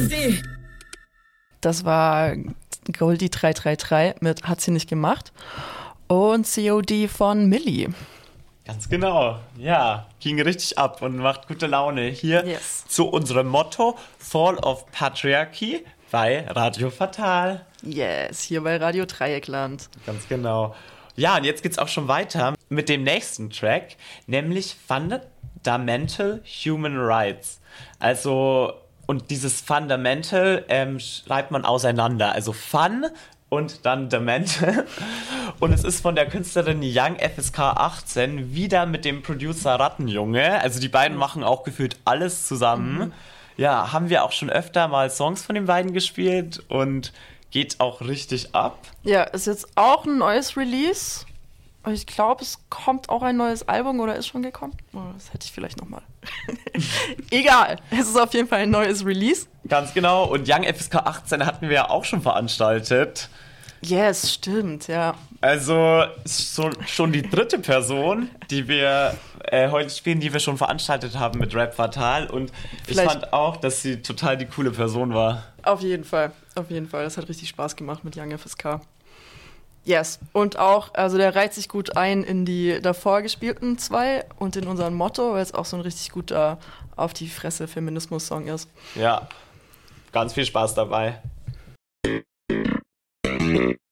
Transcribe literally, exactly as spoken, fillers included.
Das war Goldie drei drei drei mit Hat sie nicht gemacht und C O D von Milli. Ganz genau, ja, ging richtig ab und macht gute Laune. Hier yes. zu unserem Motto Fall of Patriarchy bei Radio Fatal. Yes, hier bei Radio Dreieckland. Ganz genau. Ja, und jetzt geht's auch schon weiter mit dem nächsten Track, nämlich Fundamental Human Rights. Also, und dieses Fundamental ähm, schreibt man auseinander. Also Fun und dann Demental. Und es ist von der Künstlerin Young F S K achtzehn wieder mit dem Producer Rattenjunge. Also die beiden machen auch gefühlt alles zusammen. Mhm. Ja, haben wir auch schon öfter mal Songs von den beiden gespielt und geht auch richtig ab. Ja, ist jetzt auch ein neues Release. Ich glaube, es kommt auch ein neues Album oder ist schon gekommen. Oh, das hätte ich vielleicht nochmal. Egal, es ist auf jeden Fall ein neues Release. Ganz genau. Und Young F S K achtzehn hatten wir ja auch schon veranstaltet. Yes, stimmt, ja. Also so, schon die dritte Person, die wir äh, heute spielen, die wir schon veranstaltet haben mit Rap Fatal. Und Vielleicht. ich fand auch, dass sie total die coole Person war. Auf jeden Fall, auf jeden Fall. Das hat richtig Spaß gemacht mit Young F S K. Yes, und auch, also der reiht sich gut ein in die davor gespielten zwei und in unseren Motto, weil es auch so ein richtig guter auf die Fresse Feminismus-Song ist. Ja, ganz viel Spaß dabei.